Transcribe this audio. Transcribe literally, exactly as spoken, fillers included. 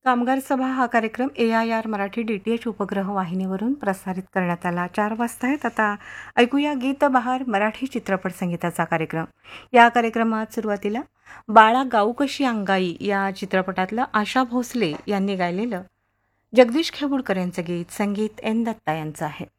कामगार सभा हा कार्यक्रम ए I R Marathi D T H उपग्रह वाहिनीवरून प्रसारित करण्यात आला. चार वाजता आहेत. आता ऐकूया गीत बहार मराठी चित्रपट संगीताचा कार्यक्रम. या कार्यक्रमात सुरुवातीला बाळा गाऊ कशी अंगाई या चित्रपटातलं आशा भोसले यांनी गायलेलं जगदीश खेबुडकर यांचं गीत, संगीत एन दत्ता यांचं आहे.